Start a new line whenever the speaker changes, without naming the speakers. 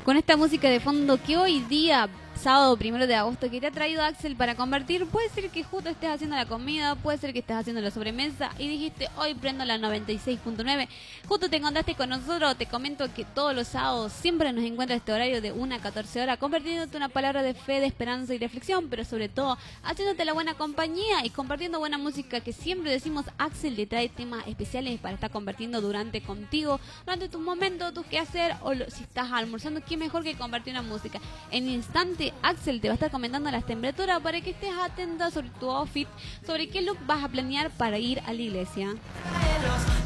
Con esta música de fondo que hoy día, sábado 1 de agosto, que te ha traído Axel para convertir, puede ser que justo estés haciendo la comida, puede ser que estés haciendo la sobremesa y dijiste, hoy prendo la 96.9, justo te encontraste con nosotros. Te comento que todos los sábados siempre nos encuentra este horario de 1 a 14 horas, convirtiéndote una palabra de fe, de esperanza y reflexión, pero sobre todo haciéndote la buena compañía y compartiendo buena música, que siempre decimos, Axel te trae temas especiales para estar compartiendo durante tus momentos, tus quehacer, o si estás almorzando, qué mejor que compartir una música. En instante Axel te va a estar comentando las temperaturas para que estés atenta sobre tu outfit, sobre qué look vas a planear para ir a la iglesia.